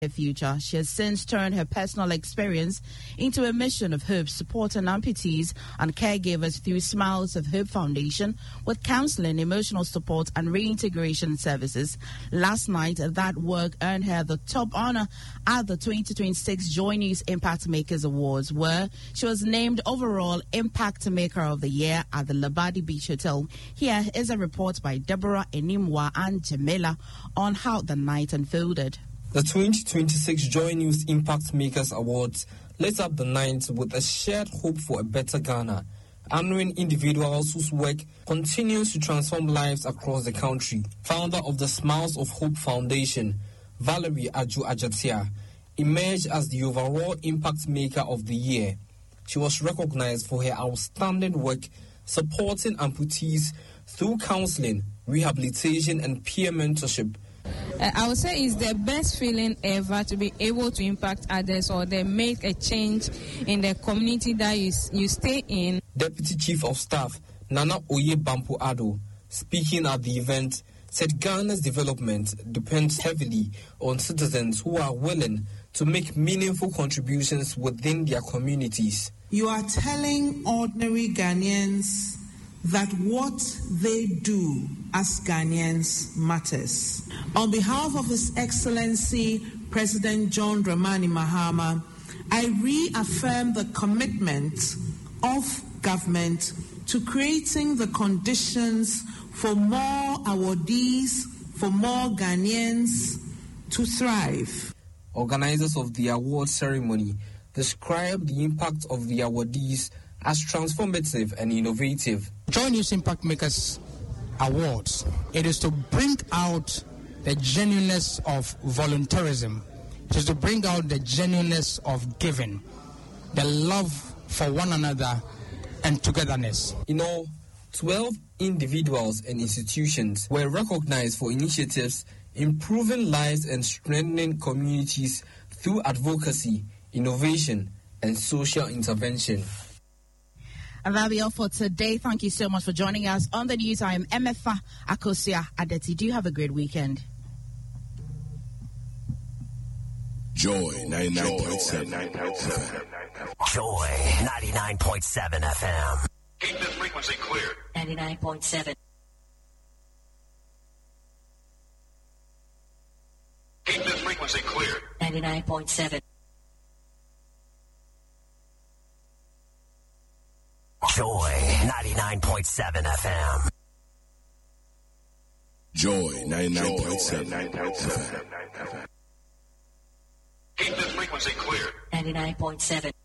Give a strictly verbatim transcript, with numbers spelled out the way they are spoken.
her future. She has since turned her personal experience into a mission of hope, supporting amputees and caregivers through Smiles of Hope Foundation with counseling, emotional support, and reintegration services. Last night, that work earned her the top honor at the twenty twenty-six Joy News Impact Makers Awards, where she was named overall Impact Maker of the Year at the Labadi Beach Hotel. Here is a report by Deborah Enimwa and Jamila on how the night unfolded. The twenty twenty-six Joy News Impact Makers Awards lit up the night with a shared hope for a better Ghana, honoring individuals whose work continues to transform lives across the country. Founder of the Smiles of Hope Foundation, Valerie Aju Ajatia, emerged as the overall Impact Maker of the Year. She was recognized for her outstanding work supporting amputees through counseling, rehabilitation, and peer mentorship. Uh, I would say it's the best feeling ever to be able to impact others or they make a change in the community that you, you stay in. Deputy Chief of Staff Nana Oye Bampo Ado, speaking at the event, said Ghana's development depends heavily on citizens who are willing to make meaningful contributions within their communities. You are telling ordinary Ghanaians that what they do as Ghanaians matters. On behalf of His Excellency President John Dramani Mahama, I reaffirm the commitment of government to creating the conditions for more awardees, for more Ghanaians to thrive. Organizers of the award ceremony described the impact of the awardees as transformative and innovative. Joy News Impact Makers Awards, it is to bring out the genuineness of volunteerism. It is to bring out the genuineness of giving, the love for one another, and togetherness. In all, twelve individuals and institutions were recognized for initiatives improving lives and strengthening communities through advocacy, innovation, and social intervention. And that'll be all for today. Thank you so much for joining us on the news. I am Emefa Akosia Adeti. Do you have a great weekend? Joy ninety-nine point seven. Joy ninety-nine point seven F M. Keep this frequency clear. ninety-nine point seven. Keep this frequency clear. ninety-nine point seven. Joy ninety-nine point seven F M. Joy ninety-nine point seven. Keep this frequency clear. ninety-nine point seven.